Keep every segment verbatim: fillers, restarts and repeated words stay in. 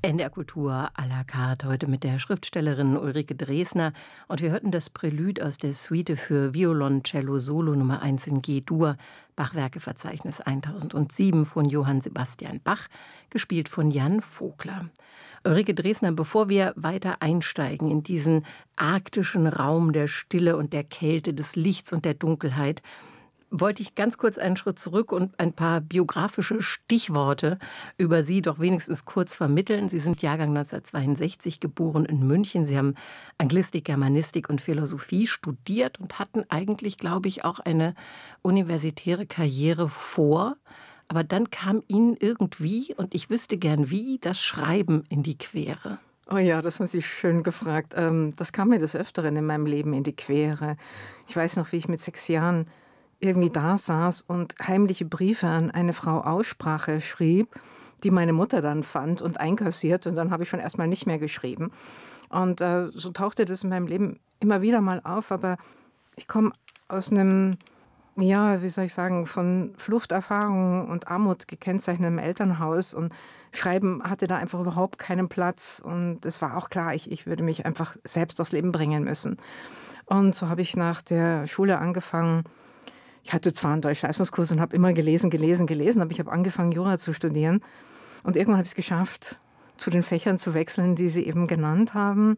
N D R Kultur à la carte, heute mit der Schriftstellerin Ulrike Dresner. Und wir hörten das Prälude aus der Suite für Violoncello Solo Nummer eins in G-Dur, Bachwerkeverzeichnis tausendsieben von Johann Sebastian Bach, gespielt von Jan Vogler. Ulrike Dresner, bevor wir weiter einsteigen in diesen arktischen Raum der Stille und der Kälte, des Lichts und der Dunkelheit, wollte ich ganz kurz einen Schritt zurück und ein paar biografische Stichworte über Sie doch wenigstens kurz vermitteln. Sie sind Jahrgang neunzehnhundertzweiundsechzig, geboren in München. Sie haben Anglistik, Germanistik und Philosophie studiert und hatten eigentlich, glaube ich, auch eine universitäre Karriere vor. Aber dann kam Ihnen irgendwie, und ich wüsste gern wie, das Schreiben in die Quere. Oh ja, das haben Sie schön gefragt. Das kam mir des Öfteren in meinem Leben in die Quere. Ich weiß noch, wie ich mit sechs Jahren irgendwie da saß und heimliche Briefe an eine Frau Aussprache schrieb, die meine Mutter dann fand und einkassiert. Und dann habe ich schon erstmal nicht mehr geschrieben. Und äh, so tauchte das in meinem Leben immer wieder mal auf. Aber ich komme aus einem, ja, wie soll ich sagen, von Fluchterfahrungen und Armut gekennzeichnetem Elternhaus. Und Schreiben hatte da einfach überhaupt keinen Platz. Und es war auch klar, ich, ich würde mich einfach selbst aufs Leben bringen müssen. Und so habe ich nach der Schule angefangen. Ich hatte zwar einen Deutsch-Leistungskurs und habe immer gelesen, gelesen, gelesen, aber ich habe angefangen, Jura zu studieren. Und irgendwann habe ich es geschafft, zu den Fächern zu wechseln, die Sie eben genannt haben.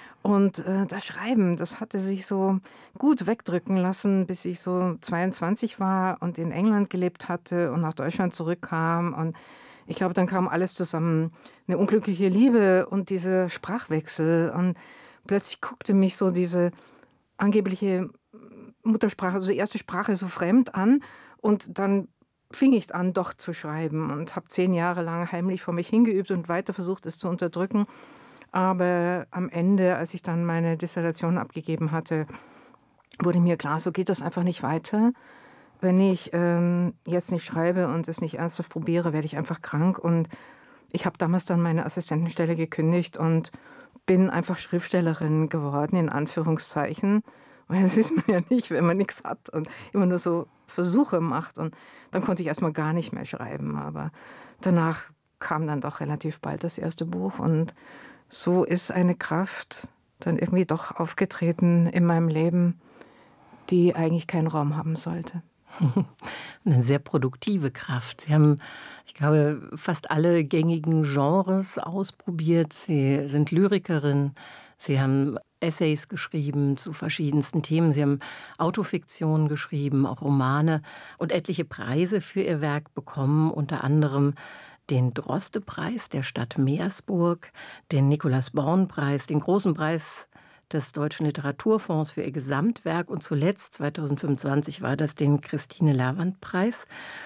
Und äh, das Schreiben, das hatte sich so gut wegdrücken lassen, bis ich so zweiundzwanzig war und in England gelebt hatte und nach Deutschland zurückkam. Und ich glaube, dann kam alles zusammen. Eine unglückliche Liebe und dieser Sprachwechsel. Und plötzlich guckte mich so diese angebliche Muttersprache, also die erste Sprache, so fremd an. Und dann fing ich an, doch zu schreiben und habe zehn Jahre lang heimlich vor mich hingeübt und weiter versucht, es zu unterdrücken. Aber am Ende, als ich dann meine Dissertation abgegeben hatte, wurde mir klar, so geht das einfach nicht weiter. Wenn ich ähm, jetzt nicht schreibe und es nicht ernsthaft probiere, werde ich einfach krank. Und ich habe damals dann meine Assistentenstelle gekündigt und bin einfach Schriftstellerin geworden, in Anführungszeichen. Weil das ist man ja nicht, wenn man nichts hat und immer nur so Versuche macht. Und dann konnte ich erstmal gar nicht mehr schreiben. Aber danach kam dann doch relativ bald das erste Buch. Und so ist eine Kraft dann irgendwie doch aufgetreten in meinem Leben, die eigentlich keinen Raum haben sollte. Eine sehr produktive Kraft. Sie haben, ich glaube, fast alle gängigen Genres ausprobiert. Sie sind Lyrikerin. Sie haben Essays geschrieben zu verschiedensten Themen. Sie haben Autofiktion geschrieben, auch Romane und etliche Preise für Ihr Werk bekommen, unter anderem den Droste-Preis der Stadt Meersburg, den Nikolaus-Born-Preis, den großen Preis des Deutschen Literaturfonds für Ihr Gesamtwerk und zuletzt zweitausendfünfundzwanzig war das den Christine-Lerwand-Preis.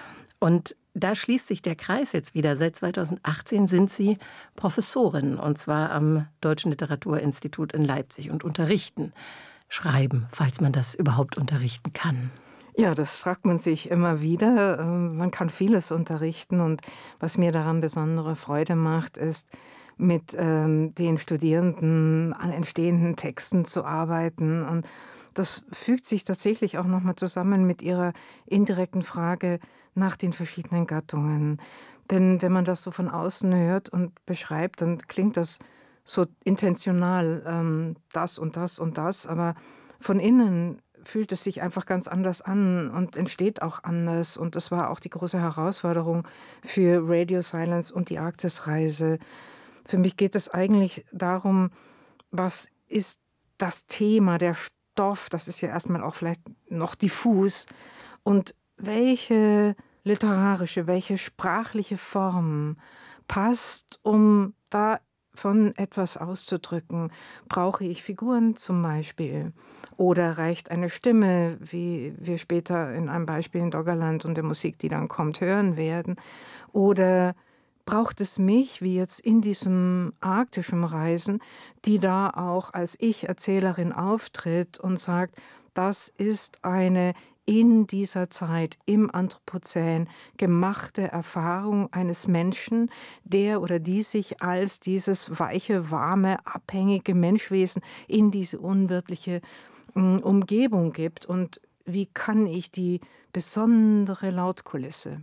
Und da schließt sich der Kreis jetzt wieder. Seit zweitausendachtzehn sind Sie Professorin, und zwar am Deutschen Literaturinstitut in Leipzig und unterrichten Schreiben, falls man das überhaupt unterrichten kann. Ja, das fragt man sich immer wieder. Man kann vieles unterrichten und was mir daran besondere Freude macht, ist, mit ähm, den Studierenden an entstehenden Texten zu arbeiten. Und das fügt sich tatsächlich auch nochmal zusammen mit Ihrer indirekten Frage nach den verschiedenen Gattungen. Denn wenn man das so von außen hört und beschreibt, dann klingt das so intentional, ähm, das und das und das, aber von innen fühlt es sich einfach ganz anders an und entsteht auch anders. Und das war auch die große Herausforderung für Radio Silence und die Arktisreise. Für mich geht es eigentlich darum, was ist das Thema, der Stoff, das ist ja erstmal auch vielleicht noch diffus, und welche literarische, welche sprachliche Form passt, um davon etwas auszudrücken. Brauche ich Figuren zum Beispiel? Oder reicht eine Stimme, wie wir später in einem Beispiel in Doggerland und der Musik, die dann kommt, hören werden? Oder braucht es mich, wie jetzt in diesem arktischen Reisen, die da auch als Ich-Erzählerin auftritt und sagt, das ist eine in dieser Zeit im Anthropozän gemachte Erfahrung eines Menschen, der oder die sich als dieses weiche, warme, abhängige Menschwesen in diese unwirtliche um, Umgebung gibt. Und wie kann ich die besondere Lautkulisse,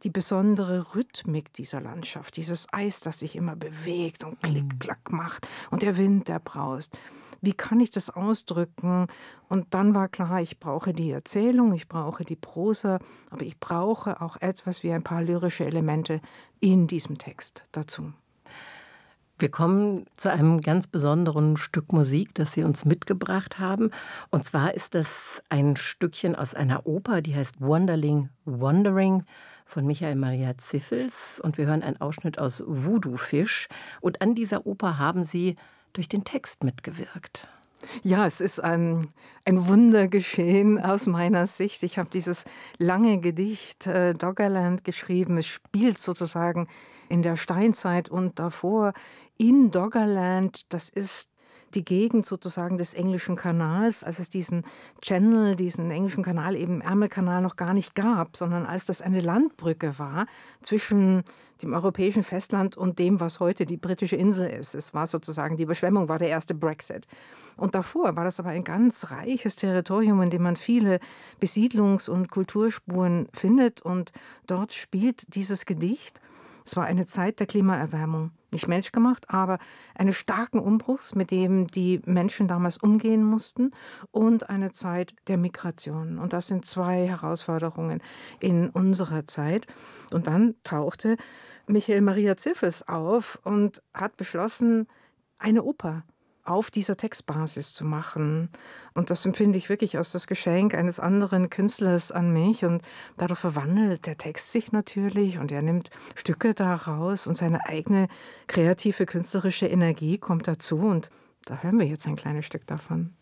die besondere Rhythmik dieser Landschaft, dieses Eis, das sich immer bewegt und klick, klack macht und der Wind, der braust. Wie kann ich das ausdrücken? Und dann war klar, ich brauche die Erzählung, ich brauche die Prosa, aber ich brauche auch etwas wie ein paar lyrische Elemente in diesem Text dazu. Wir kommen zu einem ganz besonderen Stück Musik, das Sie uns mitgebracht haben. Und zwar ist das ein Stückchen aus einer Oper, die heißt Wonderling Wandering von Michael Maria Ziffels. Und wir hören einen Ausschnitt aus Voodoo-Fisch. Und an dieser Oper haben Sie durch den Text mitgewirkt. Ja, es ist ein, ein Wunder geschehen aus meiner Sicht. Ich habe dieses lange Gedicht äh, Doggerland geschrieben. Es spielt sozusagen in der Steinzeit und davor in Doggerland. Das ist die Gegend sozusagen des englischen Kanals, als es diesen Channel, diesen englischen Kanal, eben Ärmelkanal noch gar nicht gab, sondern als das eine Landbrücke war zwischen dem europäischen Festland und dem, was heute die britische Insel ist. Es war sozusagen, die Überschwemmung war der erste Brexit. Und davor war das aber ein ganz reiches Territorium, in dem man viele Besiedlungs- und Kulturspuren findet. Und dort spielt dieses Gedicht. Es war eine Zeit der Klimaerwärmung. Nicht menschgemacht, aber eines starken Umbruchs, mit dem die Menschen damals umgehen mussten, und eine Zeit der Migration. Und das sind zwei Herausforderungen in unserer Zeit. Und dann tauchte Michael Maria Ziffels auf und hat beschlossen, eine Oper auf dieser Textbasis zu machen. Und das empfinde ich wirklich als das Geschenk eines anderen Künstlers an mich. Und dadurch verwandelt der Text sich natürlich und er nimmt Stücke daraus und seine eigene kreative, künstlerische Energie kommt dazu. Und da hören wir jetzt ein kleines Stück davon.